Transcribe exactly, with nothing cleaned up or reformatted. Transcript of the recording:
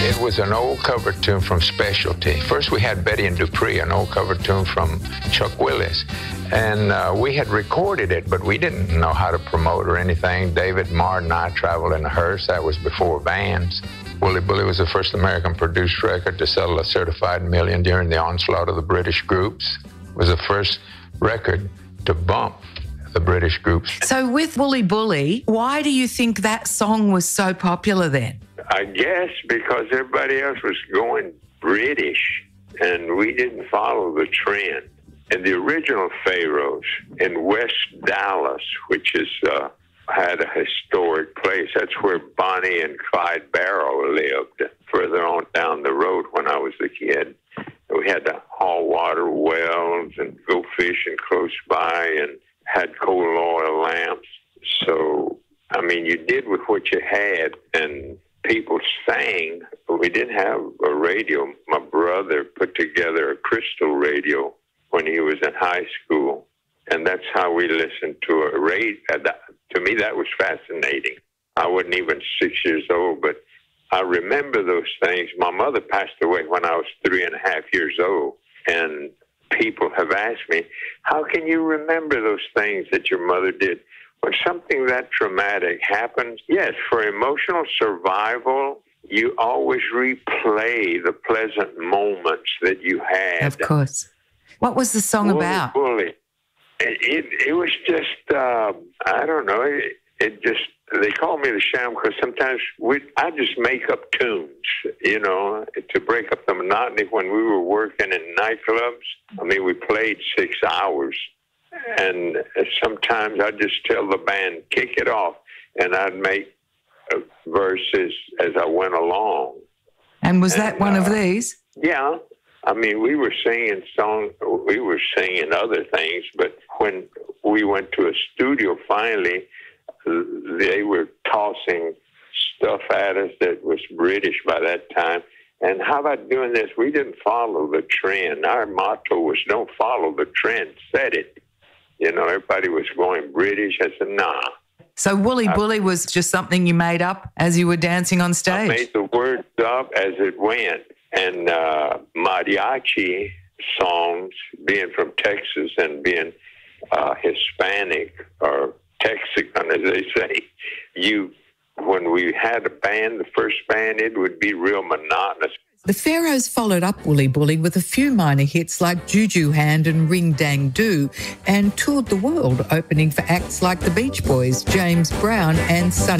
It was an old cover tune from Specialty. First we had Betty and Dupree, an old cover tune from Chuck Willis. And uh, we had recorded it, but we didn't know how to promote or anything. David Martin and I traveled in a hearse. That was before vans. Wooly Bully was the first American-produced record to sell a certified million during the onslaught of the British groups. It was the first record to bump the British groups. So with Wooly Bully, why do you think that song was so popular then? I guess because everybody else was going British, and we didn't follow the trend. And the original Pharaohs in West Dallas, which is uh, had a historic place. That's where Bonnie and Clyde Barrow lived, further on down the road when I was a kid. We had to haul water wells and go fishing close by and had coal oil lamps. So, I mean, you did with what you had, and people sang. We didn't have a radio. My brother put together a crystal radio when he was in high school, and that's how we listened to a radio. To me, that was fascinating. I wasn't even six years old, but I remember those things. My mother passed away when I was three and a half years old, and people have asked me, how can you remember those things that your mother did? When something that traumatic happens, yes, for emotional survival, you always replay the pleasant moments that you had. Of course. What was the song Wooly about? Bully. It, it, it was just, uh, I don't know, it, it just, they call me the Sham because sometimes we, I just make up tunes, you know, to break up the monotony. When we were working in nightclubs, I mean, we played six hours. And sometimes I'd just tell the band, kick it off, and I'd make uh, verses as I went along. And was that and, one uh, of these? Yeah. I mean, we were singing songs, we were singing other things, but when we went to a studio finally, they were tossing stuff at us that was British by that time. And how about doing this? We didn't follow the trend. Our motto was don't follow the trend, set it. You know, everybody was going British. I said, nah. So Wooly Bully was just something you made up as you were dancing on stage? I made the words up as it went. And uh, mariachi songs, being from Texas and being uh, Hispanic or Texican, as they say, you, when we had a band, the first band, it would be real monotonous. The Pharaohs followed up Wooly Bully with a few minor hits like Juju Hand and Ring Dang Do, and toured the world, opening for acts like the Beach Boys, James Brown and Sonny